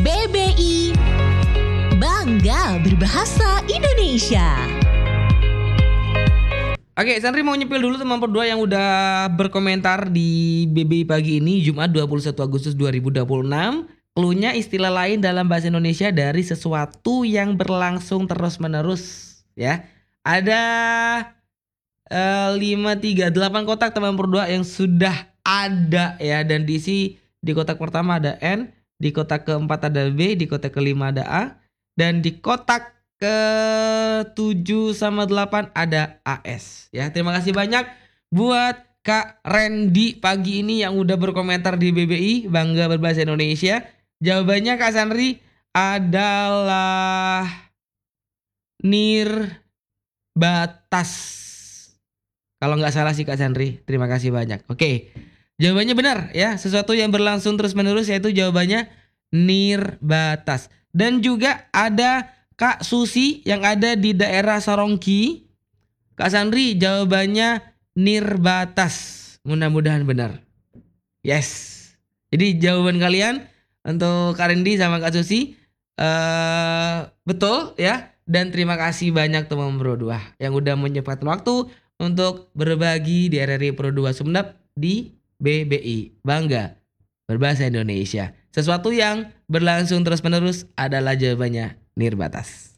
BBI, bangga berbahasa Indonesia. Oke, Sandri mau nyepil dulu teman Pro 2 yang udah berkomentar di BBI pagi ini, Jumat 21 Agustus 2026. Cluenya istilah lain dalam bahasa Indonesia dari sesuatu yang berlangsung terus-menerus, ya. Ada 8 kotak teman Pro 2 yang sudah ada, ya, dan diisi di kotak pertama ada N, di kotak keempat ada B, di kotak kelima ada A, dan di kotak ke-7 sama 8 ada AS, ya. Terima kasih banyak buat Kak Randy pagi ini yang udah berkomentar di BBI bangga berbahasa Indonesia. Jawabannya Kak Sandri adalah nirbatas. Kalau nggak salah sih Kak Sandri. Terima kasih banyak. Oke, jawabannya benar, ya. Sesuatu yang berlangsung terus-menerus, yaitu jawabannya nirbatas. Dan juga ada Kak Susi yang ada di daerah Sarongki. Kak Sandri jawabannya nirbatas. Mudah-mudahan benar. Yes. Jadi jawaban kalian untuk Kak Rendi sama Kak Susi betul, ya. Dan terima kasih banyak teman Pro 2 yang udah menyempatkan waktu untuk berbagi di RRI Pro 2 Sumeneb di BBI. Bangga berbahasa Indonesia. Sesuatu yang berlangsung terus-menerus adalah jawabannya nirbatas.